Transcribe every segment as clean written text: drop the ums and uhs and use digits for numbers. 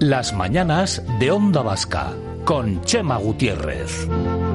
Las mañanas de Onda Vasca, con Chema Gutiérrez.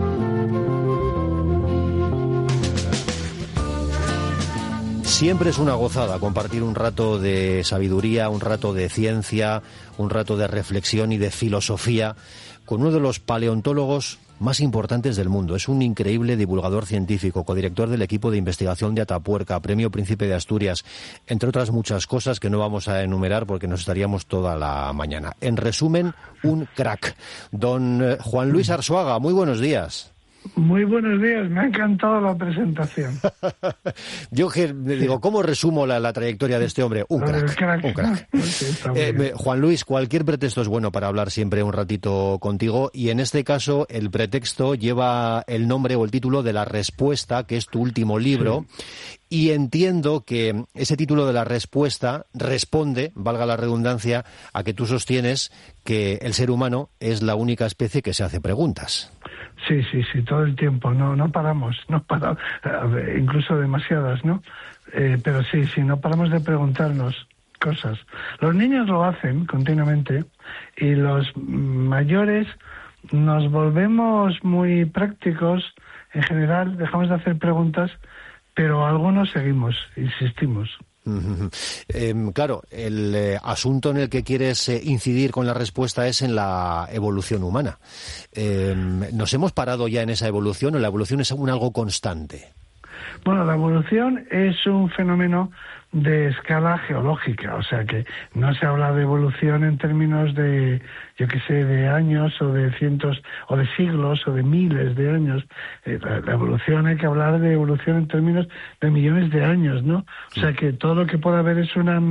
Siempre es una gozada compartir un rato de sabiduría, un rato de ciencia, un rato de reflexión y de filosofía con uno de los paleontólogos más importantes del mundo. Es un increíble divulgador científico, codirector del equipo de investigación de Atapuerca, Premio Príncipe de Asturias, entre otras muchas cosas que no vamos a enumerar porque nos estaríamos toda la mañana. En resumen, un crack. Don Juan Luis Arzuaga, muy buenos días. Muy buenos días, me ha encantado la presentación. Yo digo, ¿cómo resumo la trayectoria de este hombre? Un crack. Un crack. Sí, Juan Luis, cualquier pretexto es bueno para hablar siempre un ratito contigo, y en este caso el pretexto lleva el nombre o el título de La Respuesta, que es tu último libro. Sí. Y entiendo que ese título de La Respuesta responde, valga la redundancia, a que tú sostienes que el ser humano es la única especie que se hace preguntas. Sí, todo el tiempo, no paramos, incluso demasiadas, ¿no? Pero sí, no paramos de preguntarnos cosas. Los niños lo hacen continuamente y los mayores nos volvemos muy prácticos, en general dejamos de hacer preguntas, pero algunos seguimos, insistimos. Claro, el asunto en el que quieres incidir con La Respuesta es en la evolución humana. ¿Nos hemos parado ya en esa evolución o la evolución es algo constante? Bueno, la evolución es un fenómeno de escala geológica, o sea que no se habla de evolución en términos de, de años o de cientos o de siglos o de miles de años. La evolución, hay que hablar de evolución en términos de millones de años, ¿no? O sea que todo lo que pueda haber es una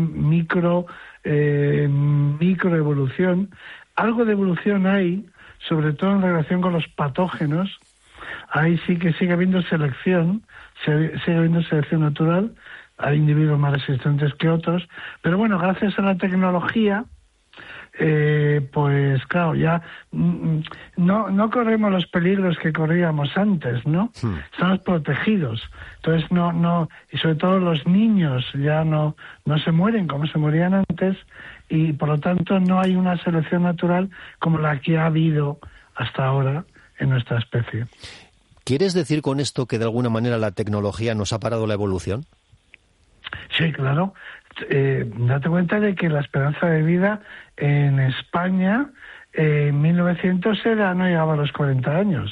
microevolución. Algo de evolución hay, sobre todo en relación con los patógenos. Ahí sí que sigue habiendo selección, sigue habiendo selección natural. Hay individuos más resistentes que otros, pero bueno, gracias a la tecnología, pues claro, ya no corremos los peligros que corríamos antes, ¿no? Estamos protegidos. Entonces y sobre todo los niños ya no se mueren como se morían antes, y por lo tanto no hay una selección natural como la que ha habido hasta ahora en nuestra especie. ¿Quieres decir con esto que de alguna manera la tecnología nos ha parado la evolución? Sí, claro. Date cuenta de que la esperanza de vida en España en 1900 no llegaba a los 40 años.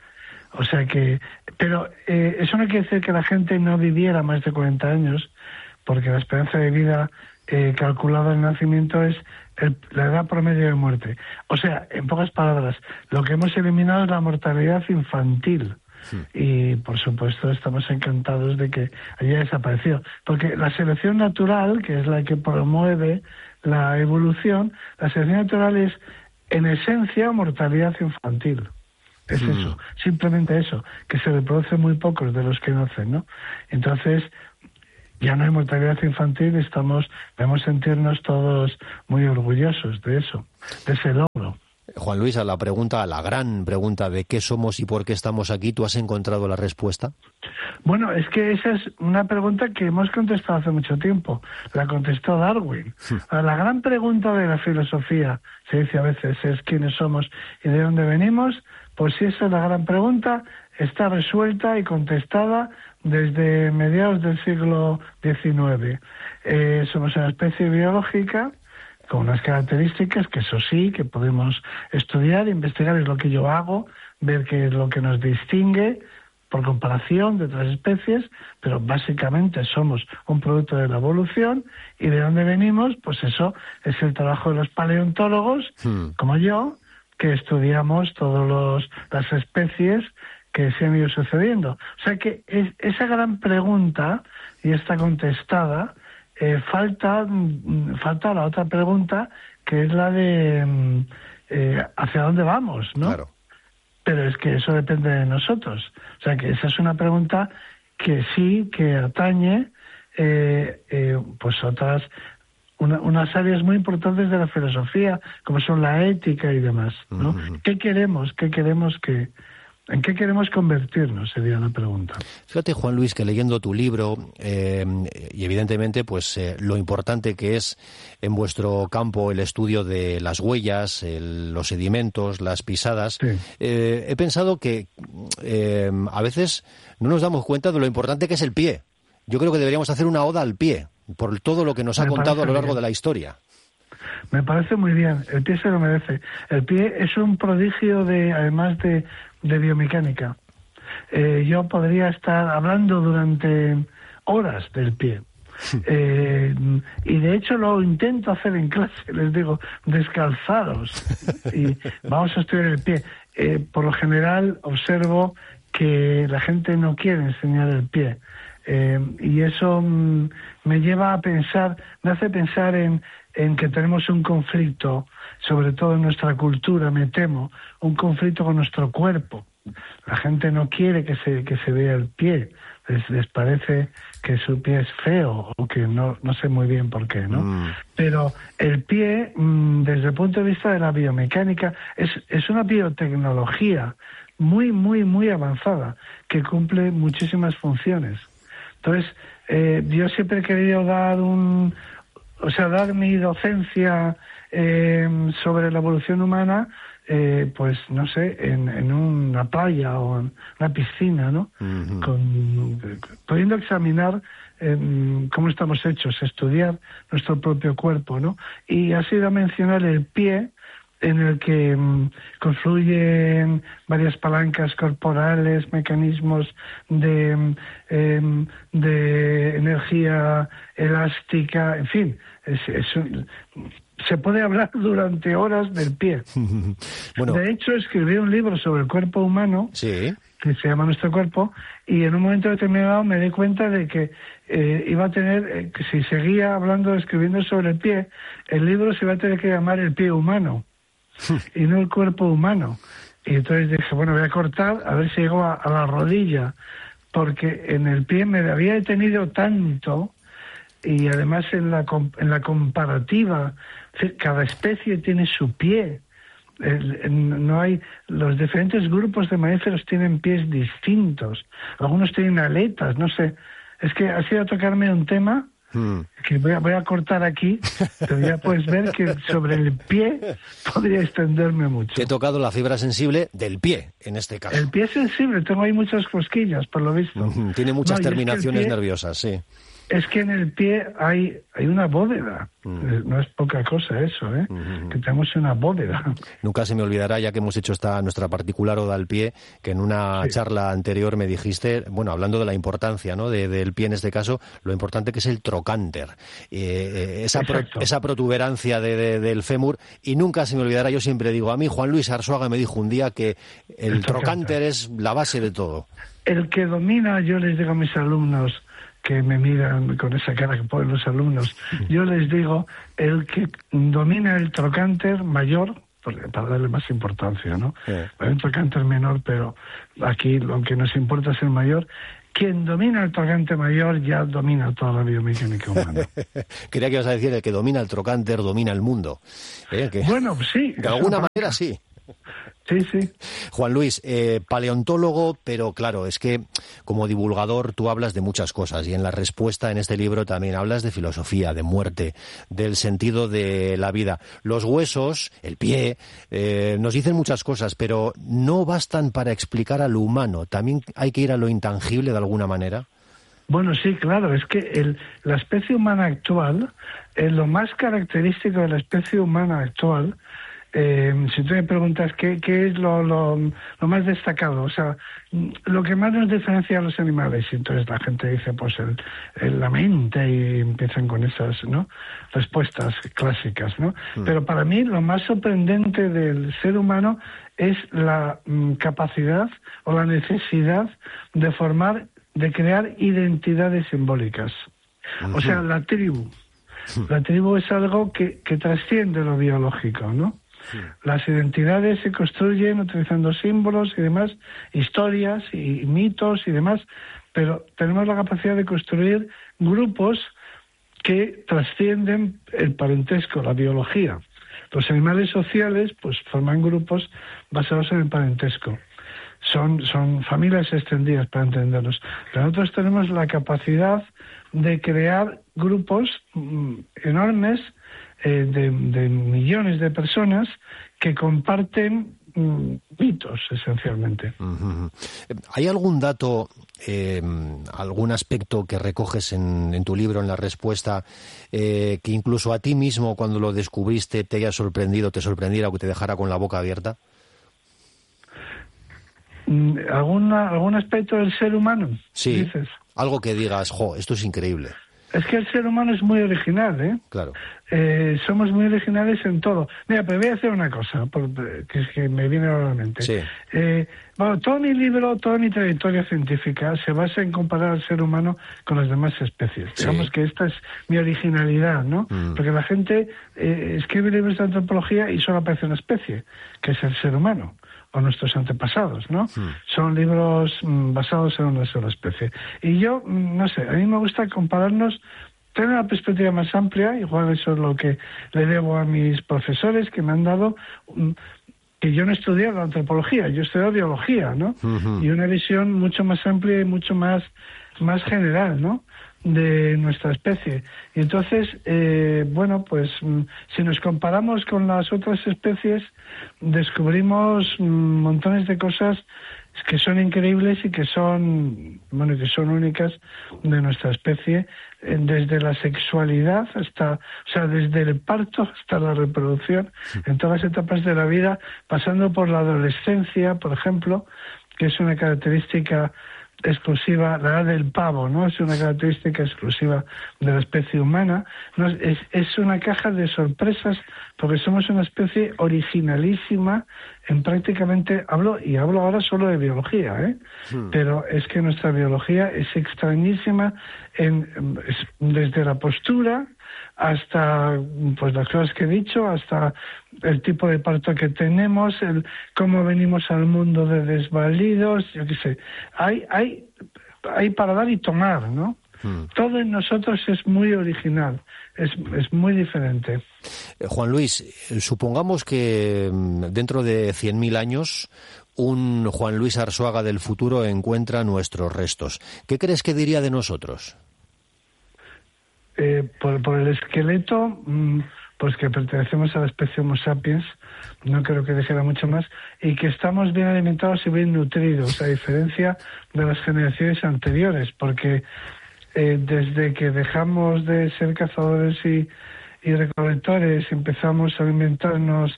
O sea que... Pero eso no quiere decir que la gente no viviera más de 40 años, porque la esperanza de vida calculada en nacimiento es la edad promedio de muerte. O sea, en pocas palabras, lo que hemos eliminado es la mortalidad infantil. Y por supuesto estamos encantados de que haya desaparecido, porque la selección natural, que es la que promueve la evolución, la selección natural es en esencia mortalidad infantil. Es eso, simplemente eso, que se reproducen muy pocos de los que nacen, ¿no? Entonces ya no hay mortalidad infantil y debemos sentirnos todos muy orgullosos de eso, de ese logro. Juan Luis, a la gran pregunta de qué somos y por qué estamos aquí, ¿tú has encontrado la respuesta? Bueno, es que esa es una pregunta que hemos contestado hace mucho tiempo. La contestó Darwin. La gran pregunta de la filosofía, se dice a veces, es quiénes somos y de dónde venimos. Pues si esa es la gran pregunta, está resuelta y contestada desde mediados del siglo XIX. Somos una especie biológica con unas características que eso sí, que podemos estudiar, investigar, es lo que yo hago, ver qué es lo que nos distingue por comparación de otras especies, pero básicamente somos un producto de la evolución. Y de dónde venimos, pues eso es el trabajo de los paleontólogos, como yo, que estudiamos todas las especies que se han ido sucediendo. O sea que esa gran pregunta, y está contestada, falta la otra pregunta, que es la de hacia dónde vamos, ¿no? Claro. Pero es que eso depende de nosotros. O sea que esa es una pregunta que sí, que atañe pues otras, unas áreas muy importantes de la filosofía, como son la ética y demás, ¿no? ¿Qué queremos que ¿En qué queremos convertirnos? Sería la pregunta. Fíjate, Juan Luis, que leyendo tu libro, y evidentemente pues lo importante que es en vuestro campo el estudio de las huellas, los sedimentos, las pisadas, Sí. He pensado que a veces no nos damos cuenta de lo importante que es el pie. Yo creo que deberíamos hacer una oda al pie, por todo lo que nos ha contado a lo largo de la historia. Me parece muy bien, el pie se lo merece. El pie es un prodigio además de biomecánica. Yo podría estar hablando durante horas del pie. Y de hecho lo intento hacer en clase, les digo, descalzados y vamos a estudiar el pie. Por lo general observo que la gente no quiere enseñar el pie. Y eso me lleva a pensar, me hace pensar en que tenemos un conflicto, sobre todo en nuestra cultura, me temo, un conflicto con nuestro cuerpo. La gente no quiere que se vea el pie, les parece que su pie es feo o que no sé muy bien por qué, ¿no? Pero el pie, desde el punto de vista de la biomecánica, es una biotecnología muy, muy, muy avanzada que cumple muchísimas funciones. Entonces, yo siempre he querido dar mi docencia sobre la evolución humana, pues no sé, en una playa o en una piscina, ¿no? Pudiendo examinar cómo estamos hechos, estudiar nuestro propio cuerpo, ¿no? Y ha sido mencionar el pie, en el que confluyen varias palancas corporales, mecanismos de energía elástica, en fin, se puede hablar durante horas del pie. Bueno. De hecho, escribí un libro sobre el cuerpo humano, sí, que se llama Nuestro Cuerpo, y en un momento determinado me di cuenta de que iba a tener, que si seguía escribiendo sobre el pie, el libro se iba a tener que llamar El pie humano, y no el cuerpo humano. Y entonces dije, bueno, voy a cortar a ver si llego a la rodilla, porque en el pie me había detenido tanto, y además en la comparativa, cada especie tiene su pie. No hay, los diferentes grupos de mamíferos tienen pies distintos, algunos tienen aletas, no sé. Es que ha sido tocarme un tema que voy a cortar aquí, pero ya puedes ver que sobre el pie podría extenderme mucho. Te he tocado la fibra sensible del pie, en este caso. El pie es sensible, tengo ahí muchas cosquillas, por lo visto. Tiene muchas terminaciones nerviosas, sí. Es que en el pie hay una bóveda. No es poca cosa eso, ¿eh? Que tenemos una bóveda. Nunca se me olvidará, ya que hemos hecho nuestra particular oda al pie, que en una charla anterior me dijiste, bueno, hablando de la importancia, ¿no?, del pie en este caso, lo importante que es el trocánter, esa protuberancia del fémur, y nunca se me olvidará, yo siempre digo, a mí Juan Luis Arzuaga me dijo un día que el trocánter es la base de todo. El que domina, yo les digo a mis alumnos, que me miran con esa cara que ponen los alumnos, yo les digo, el que domina el trocánter mayor, para darle más importancia, ¿no? Hay un trocánter menor, pero aquí lo que nos importa es el mayor. Quien domina el trocánter mayor ya domina toda la biomecánica humana. Creía que ibas a decir, el que domina el trocánter domina el mundo. Bueno, sí. De alguna manera sí. Sí, sí. Juan Luis, paleontólogo, pero claro, es que como divulgador tú hablas de muchas cosas y en la respuesta en este libro también hablas de filosofía, de muerte, del sentido de la vida. Los huesos, el pie, nos dicen muchas cosas, pero no bastan para explicar a lo humano. También hay que ir a lo intangible de alguna manera. Bueno, sí, claro, es que la especie humana actual, lo más característico de la especie humana actual, si tú me preguntas qué es lo más destacado, o sea, lo que más nos diferencia a los animales, y entonces la gente dice, pues la mente, y empiezan con esas, ¿no?, respuestas clásicas, ¿no? Pero para mí lo más sorprendente del ser humano es la capacidad o la necesidad de crear identidades simbólicas. O sea, la tribu. La tribu es algo que trasciende lo biológico, ¿no? Las identidades se construyen utilizando símbolos y demás, historias y mitos y demás, pero tenemos la capacidad de construir grupos que trascienden el parentesco, la biología. Los animales sociales pues forman grupos basados en el parentesco. son familias extendidas para entendernos. Pero nosotros tenemos la capacidad de crear grupos enormes de millones de personas que comparten mitos, esencialmente. ¿Hay algún dato, algún aspecto que recoges en tu libro, en la respuesta, que incluso a ti mismo, cuando lo descubriste, te haya sorprendido, te sorprendiera o que te dejara con la boca abierta? ¿Algún aspecto del ser humano? Sí, dices. Algo que digas, esto es increíble. Es que el ser humano es muy original, ¿eh? Claro. Somos muy originales en todo. Mira, pero voy a hacer una cosa, que me viene a la mente. Sí. Todo mi libro, toda mi trayectoria científica se basa en comparar al ser humano con las demás especies. Sí. Digamos que esta es mi originalidad, ¿no? Porque la gente escribe libros de antropología y solo aparece una especie, que es el ser humano, o nuestros antepasados, ¿no? Son libros basados en una sola especie. Y yo, no sé, a mí me gusta compararnos, tener una perspectiva más amplia, igual eso es lo que le debo a mis profesores que me han dado, que yo no he estudiado antropología, yo he estudiado biología, ¿no? Y una visión mucho más amplia y mucho más general, ¿no?, de nuestra especie. Y entonces, bueno, pues si nos comparamos con las otras especies, descubrimos montones de cosas que son increíbles y que son únicas de nuestra especie, desde la sexualidad desde el parto hasta la reproducción, en todas las etapas de la vida, pasando por la adolescencia, por ejemplo, que es una característica exclusiva, la edad del pavo, ¿no? Es una característica exclusiva de la especie humana. No, es una caja de sorpresas, porque somos una especie originalísima en prácticamente, hablo ahora solo de biología, pero es que nuestra biología es extrañísima desde la postura hasta pues las cosas que he dicho, hasta el tipo de parto que tenemos, cómo venimos al mundo de desvalidos, yo qué sé. Hay para dar y tomar, ¿no? Todo en nosotros es muy original, es muy diferente. Juan Luis, supongamos que dentro de 100.000 años un Juan Luis Arzuaga del futuro encuentra nuestros restos. ¿Qué crees que diría de nosotros? Por el esqueleto, pues que pertenecemos a la especie Homo sapiens, no creo que dijera mucho más, y que estamos bien alimentados y bien nutridos, a diferencia de las generaciones anteriores, porque desde que dejamos de ser cazadores y recolectores, empezamos a alimentarnos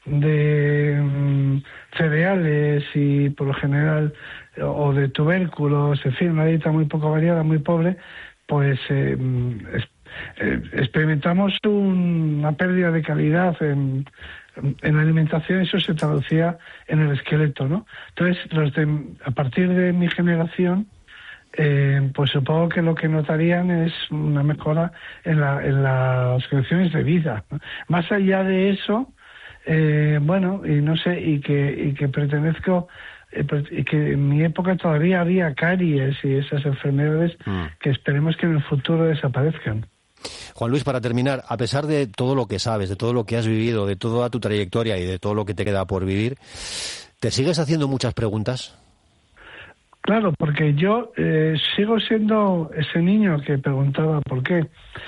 de cereales y por lo general, o de tubérculos, en fin, una dieta muy poco variada, muy pobre, pues experimentamos una pérdida de calidad en la alimentación. Eso se traducía en el esqueleto, ¿no? Entonces, a partir de mi generación, pues supongo que lo que notarían es una mejora en las condiciones de vida, ¿no? Más allá de eso, bueno, y no sé, y que pertenezco, y que en mi época todavía había caries y esas enfermedades que esperemos que en el futuro desaparezcan. Juan Luis, para terminar, a pesar de todo lo que sabes, de todo lo que has vivido, de toda tu trayectoria y de todo lo que te queda por vivir, ¿te sigues haciendo muchas preguntas? Claro, porque yo sigo siendo ese niño que preguntaba por qué.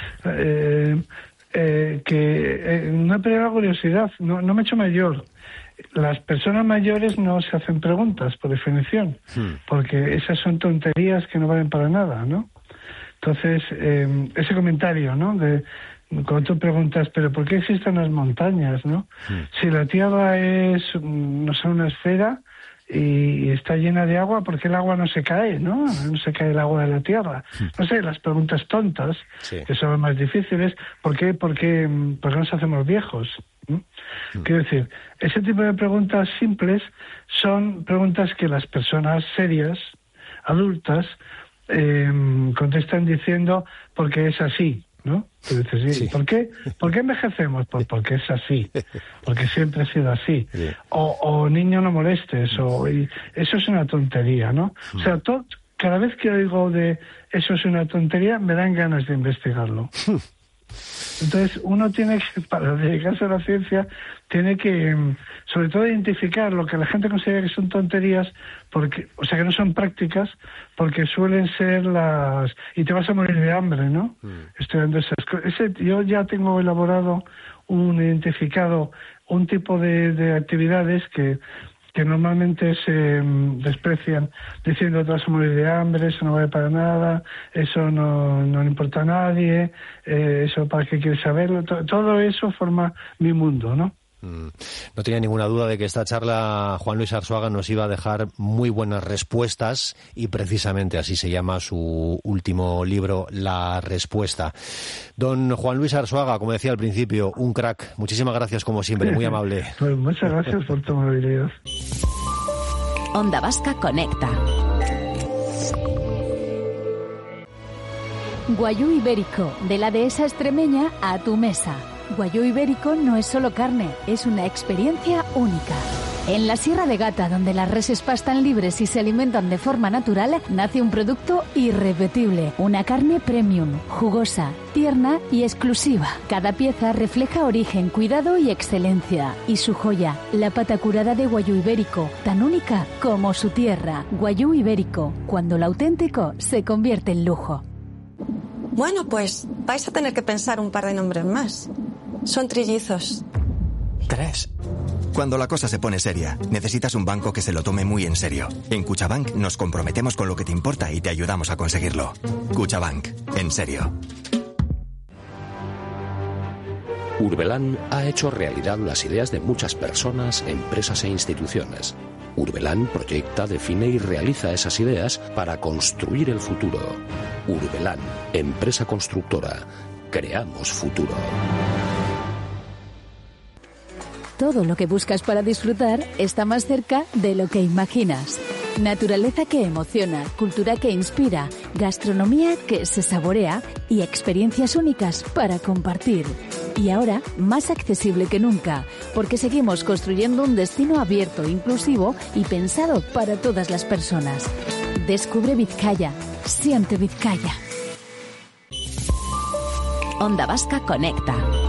No he perdido la curiosidad, no me he hecho mayor. Las personas mayores no se hacen preguntas, por definición, porque esas son tonterías que no valen para nada, ¿no? Entonces, ese comentario, ¿no?, cuando tú preguntas, ¿pero por qué existen las montañas, no? Si la Tierra es, no sé, una esfera y está llena de agua, ¿por qué el agua no se cae, no? No se cae el agua de la Tierra. No sé, las preguntas tontas, que son las más difíciles, ¿por qué nos hacemos viejos? Quiero decir, ese tipo de preguntas simples son preguntas que las personas serias, adultas, contestan diciendo porque es así, ¿no? Dices, ¿por qué envejecemos? Pues porque es así, porque siempre ha sido así. O niño no molestes, y eso es una tontería, ¿no? O sea, cada vez que oigo de eso es una tontería, me dan ganas de investigarlo. Entonces uno tiene que, para dedicarse a la ciencia, tiene que sobre todo identificar lo que la gente considera que son tonterías, porque, o sea, que no son prácticas, porque suelen ser y te vas a morir de hambre, ¿no? Estudiando esas cosas. Yo ya tengo elaborado identificado un tipo de actividades que normalmente se desprecian diciendo te vas a morir de hambre, eso no vale para nada, eso no le importa a nadie, eso para qué quieres saberlo, todo eso forma mi mundo, ¿no? No tenía ninguna duda de que esta charla Juan Luis Arzuaga nos iba a dejar muy buenas respuestas y precisamente así se llama su último libro, La Respuesta. Don Juan Luis Arzuaga, como decía al principio, un crack. Muchísimas gracias como siempre, muy amable. Pues muchas gracias por tu amabilidad. Onda Vasca Conecta. Guayú ibérico, de la dehesa extremeña a tu mesa. Guayú ibérico no es solo carne, es una experiencia única. En la Sierra de Gata, donde las reses pastan libres y se alimentan de forma natural, nace un producto irrepetible. Una carne premium, jugosa, tierna y exclusiva. Cada pieza refleja origen, cuidado y excelencia. Y su joya, la pata curada de guayú ibérico, tan única como su tierra. Guayú ibérico, cuando lo auténtico se convierte en lujo. Bueno, pues vais a tener que pensar un par de nombres más. Son trillizos. 3. Cuando la cosa se pone seria, necesitas un banco que se lo tome muy en serio. En Cuchabank nos comprometemos con lo que te importa y te ayudamos a conseguirlo. Cuchabank, en serio. Urbelán ha hecho realidad las ideas de muchas personas, empresas e instituciones. Urbelán proyecta, define y realiza esas ideas para construir el futuro. Urbelán, empresa constructora. Creamos futuro. Todo lo que buscas para disfrutar está más cerca de lo que imaginas. Naturaleza que emociona, cultura que inspira, gastronomía que se saborea y experiencias únicas para compartir. Y ahora, más accesible que nunca, porque seguimos construyendo un destino abierto, inclusivo y pensado para todas las personas. Descubre Vizcaya. Siente Vizcaya. Onda Vasca Conecta.